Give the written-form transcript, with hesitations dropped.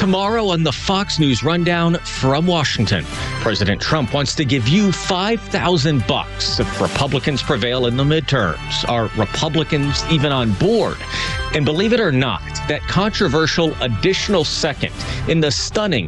Tomorrow on the Fox News Rundown from Washington, President Trump wants to give you $5,000 if Republicans prevail in the midterms. Are Republicans even on board? And believe it or not, that controversial additional second in the stunning